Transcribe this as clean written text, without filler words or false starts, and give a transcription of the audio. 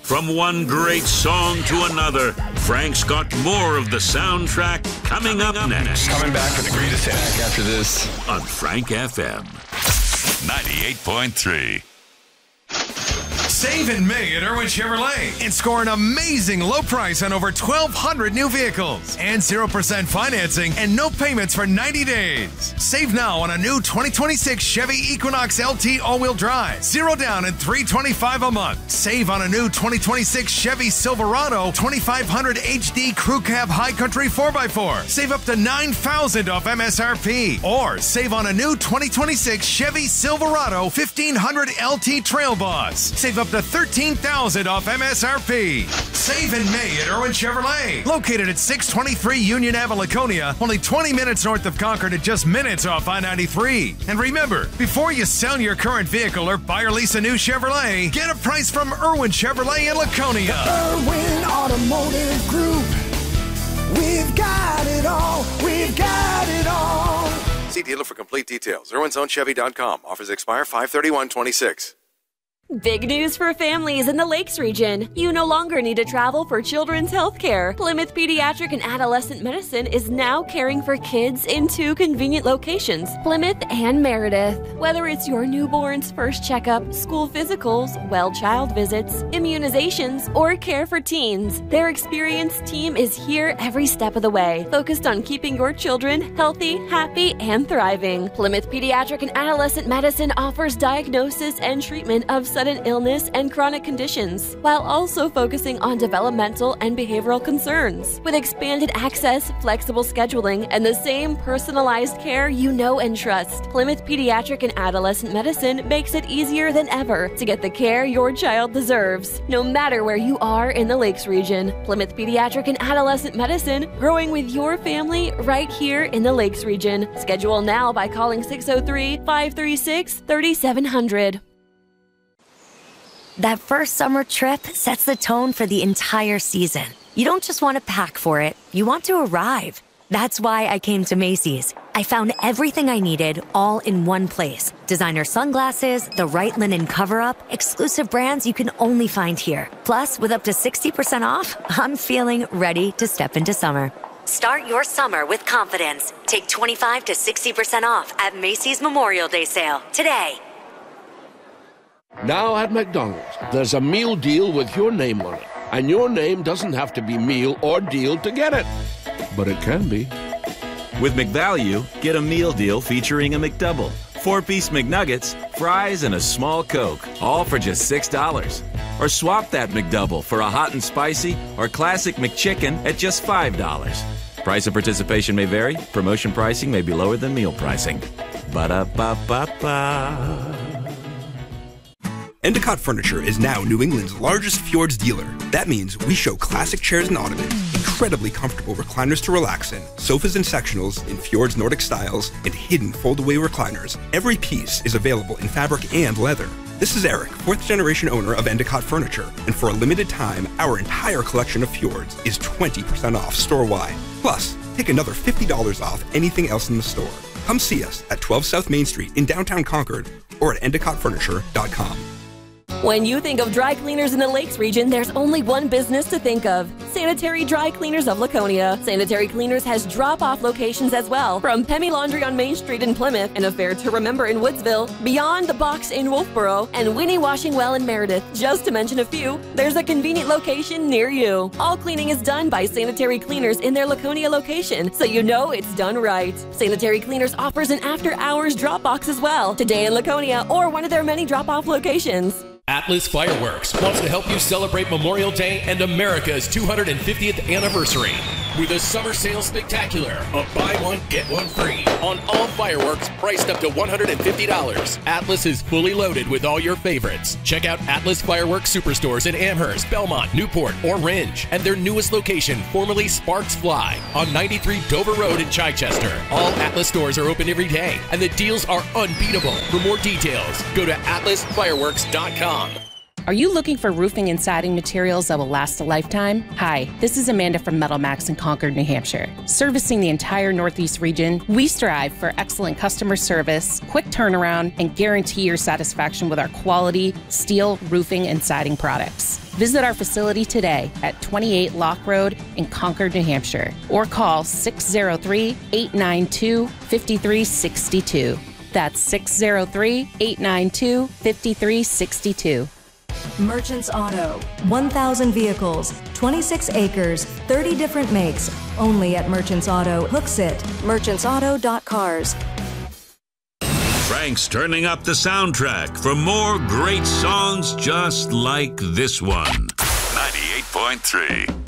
From one great song to another, Frank's got more of the soundtrack coming up next. Coming back for the greatest hit after this on Frank FM 98.3. Save in May at Irwin Chevrolet and score an amazing low price on over 1,200 new vehicles and 0% financing and no payments for 90 days. Save now on a new 2026 Chevy Equinox LT all-wheel drive. 0 down and $325 a month. Save on a new 2026 Chevy Silverado 2500 HD Crew Cab High Country 4x4. Save up to $9,000 off MSRP. Or save on a new 2026 Chevy Silverado 1500 LT Trail Boss. Save up to $13,000 off MSRP. Save in May at Irwin Chevrolet. Located at 623 Union Ave, Laconia, only 20 minutes north of Concord and just minutes off I-93. And remember, before you sell your current vehicle or buy or lease a new Chevrolet, get a price from Irwin Chevrolet in Laconia. Irwin Automotive Group. We've got it all. We've got it all. See dealer for complete details. IrwinZoneChevy.com. Offers expire 5/31/26. Big news for families in the Lakes region. You no longer need to travel for children's health care. Plymouth Pediatric and Adolescent Medicine is now caring for kids in 2 convenient locations, Plymouth and Meredith. Whether it's your newborn's first checkup, school physicals, child visits, immunizations, or care for teens, their experienced team is here every step of the way, focused on keeping your children healthy, happy, and thriving. Plymouth Pediatric and Adolescent Medicine offers diagnosis and treatment of sudden illness and chronic conditions, while also focusing on developmental and behavioral concerns. With expanded access, flexible scheduling, and the same personalized care you know and trust, Plymouth Pediatric and Adolescent Medicine makes it easier than ever to get the care your child deserves, no matter where you are in the Lakes region. Plymouth Pediatric and Adolescent Medicine, growing with your family right here in the Lakes region. Schedule now by calling 603-536-3700. That first summer trip sets the tone for the entire season. You don't just want to pack for it, you want to arrive. That's why I came to Macy's. I found everything I needed all in one place. Designer sunglasses, the right linen cover-up, exclusive brands you can only find here. Plus, with up to 60% off, I'm feeling ready to step into summer. Start your summer with confidence. Take 25 to 60% off at Macy's Memorial Day sale today. Now at McDonald's, there's a meal deal with your name on it. And your name doesn't have to be meal or deal to get it. But it can be. With McValue, get a meal deal featuring a McDouble, 4-piece McNuggets, fries, and a small Coke, all for just $6. Or swap that McDouble for a hot and spicy or classic McChicken at just $5. Price of participation may vary. Promotion pricing may be lower than meal pricing. Ba-da-ba-ba-ba. Endicott Furniture is now New England's largest Fjords dealer. That means we show classic chairs and ottomans, incredibly comfortable recliners to relax in, sofas and sectionals in Fjords Nordic styles, and hidden fold-away recliners. Every piece is available in fabric and leather. This is Eric, 4th-generation owner of Endicott Furniture, and for a limited time, our entire collection of Fjords is 20% off store-wide. Plus, take another $50 off anything else in the store. Come see us at 12 South Main Street in downtown Concord or at EndicottFurniture.com. When you think of dry cleaners in the Lakes region, there's only one business to think of: Sanitary Dry Cleaners of Laconia. Sanitary Cleaners has drop-off locations as well, from Pemmy Laundry on Main Street in Plymouth, and Affair to Remember in Woodsville, Beyond the Box in Wolfboro, and Winnie Washing Well in Meredith, just to mention a few. There's a convenient location near you. All cleaning is done by Sanitary Cleaners in their Laconia location, so you know it's done right. Sanitary Cleaners offers an after-hours drop box as well, today in Laconia or one of their many drop-off locations. Atlas Fireworks wants to help you celebrate Memorial Day and America's 250th anniversary with a summer sale spectacular of buy one, get one free on all fireworks priced up to $150. Atlas is fully loaded with all your favorites. Check out Atlas Fireworks Superstores in Amherst, Belmont, Newport, Orange, and their newest location, formerly Sparks Fly, on 93 Dover Road in Chichester. All Atlas stores are open every day, and the deals are unbeatable. For more details, go to atlasfireworks.com. Are you looking for roofing and siding materials that will last a lifetime? Hi, this is Amanda from Metal Max in Concord, New Hampshire. Servicing the entire Northeast region, we strive for excellent customer service, quick turnaround, and guarantee your satisfaction with our quality steel, roofing, and siding products. Visit our facility today at 28 Lock Road in Concord, New Hampshire, or call 603-892-5362. That's 603-892-5362. Merchants Auto. 1,000 vehicles, 26 acres, 30 different makes. Only at Merchants Auto. Hooksett. merchantsauto.cars. Frank's turning up the soundtrack for more great songs just like this one. 98.3.